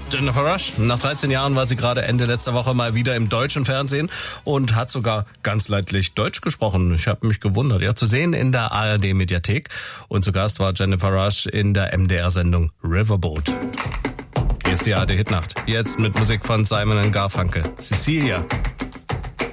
Jennifer Rush. Nach 13 Jahren war sie gerade Ende letzter Woche mal wieder im deutschen Fernsehen und hat sogar ganz leidlich Deutsch gesprochen. Ich habe mich gewundert. Ja, zu sehen in der ARD-Mediathek. Und zu Gast war Jennifer Rush in der MDR-Sendung Riverboat. Hier ist die ARD-Hitnacht. Jetzt mit Musik von Simon & Garfunkel. Cecilia.